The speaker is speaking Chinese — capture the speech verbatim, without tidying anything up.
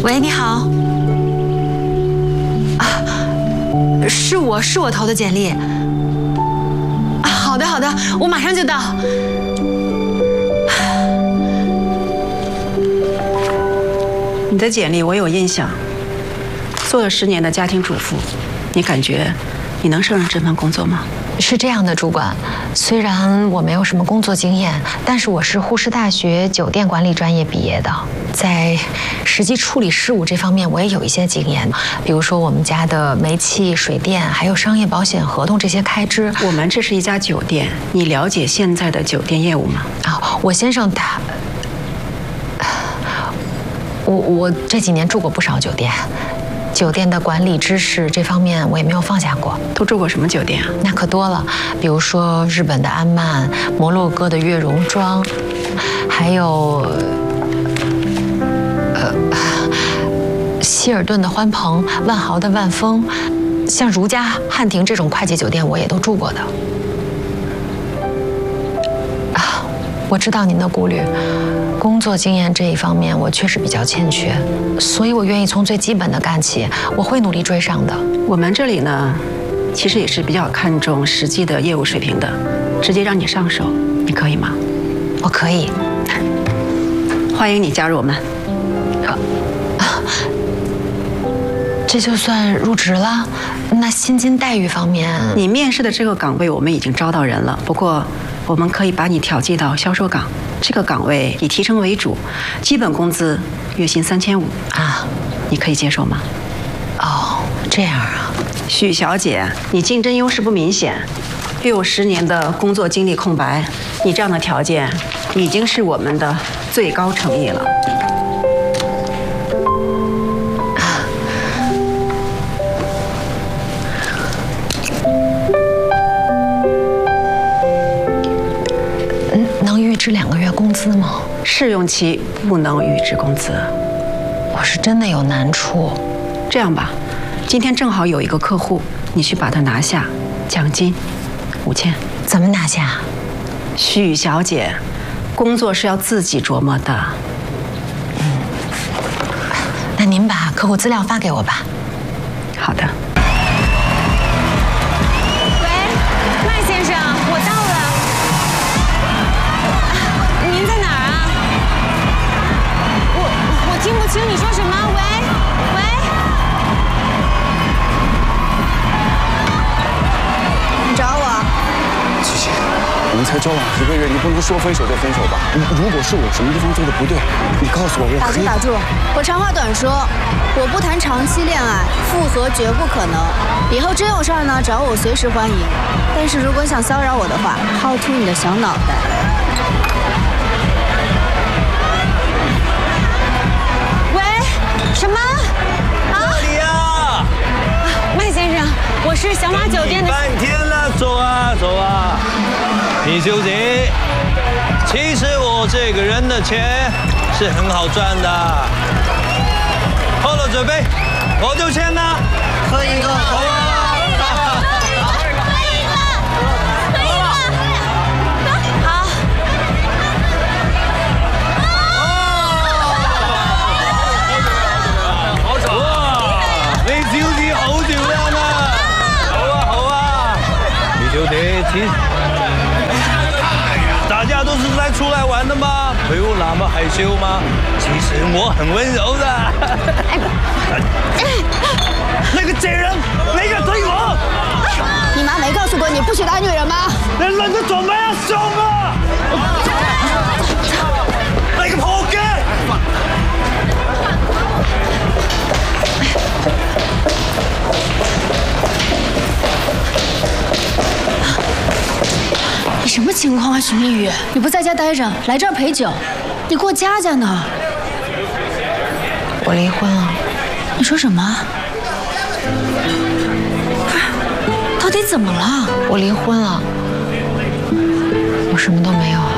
喂，你好。啊，是我是我投的简历。啊，好的好的，我马上就到。 你的简历我有印象，做了十年的家庭主妇，你感觉你能胜任这份工作吗？ 是这样的，主管，虽然我没有什么工作经验，但是我是沪师大学酒店管理专业毕业的，在实际处理事务这方面我也有一些经验，比如说我们家的煤气、水电，还有商业保险合同这些开支。 我们这是一家酒店，你了解现在的酒店业务吗？ 啊，我先生他。我我这几年住过不少酒店，酒店的管理知识这方面我也没有放下过。 都住过什么酒店啊？ 那可多了，比如说日本的安曼、摩洛哥的悦榕庄，还有呃希尔顿的欢鹏、万豪的万丰，像如家、汉庭这种快捷酒店我也都住过的。啊，我知道您的顾虑。工作经验这一方面，我确实比较欠缺，所以我愿意从最基本的干起，我会努力追上的。 我们这里呢，其实也是比较看重实际的业务水平的，直接让你上手，你可以吗？ 我可以。 欢迎你加入我们。 好，这就算入职了？那薪金待遇方面， 你面试的这个岗位我们已经招到人了，不过我们可以把你调剂到销售岗。这个岗位以提成为主，基本工资月薪三千五啊， 你可以接受吗？ 哦，这样啊， 许小姐，你竞争优势不明显，又有十年的工作经历空白，你这样的条件已经是我们的最高诚意了。 预支两个月工资吗？ 试用期不能预支工资。 我是真的有难处。 这样吧，今天正好有一个客户，你去把它拿下，奖金五千。 怎么拿下？ 许小姐，工作是要自己琢磨的。 嗯，那您把客户资料发给我吧。 好的。 喂，麦先生，我到了。您在哪儿啊？我我听不清你说什么。喂喂， 你找我？ 琪琪，我们才交往一个月，你不能说分手就分手吧？如果是我什么地方做的不对，你告诉我，我可以。 打住打住！我长话短说，我不谈长期恋爱，复合绝不可能。以后真有事儿呢，找我随时欢迎。但是如果想骚扰我的话，薅秃你的小脑袋。 什么？啊！ 哪里呀？ 麦先生，我是小马酒店的。 半天了，走啊走啊！李小姐，其实我这个人的钱是很好赚的。好了，准备，我就签了。喝一个，好啊！大家都是来出来玩的吗？没有那么害羞吗？其实我很温柔的。那个贱人，那个对我， 你妈没告诉过你不许打女人吗？ 那人家做咩啊？凶啊！那个仆街！ 你什么情况啊，许明宇？你不在家待着，来这儿陪酒，你过家家呢？ 我离婚了。 你说什么？不是，到底怎么了？ 我离婚了。我什么都没有。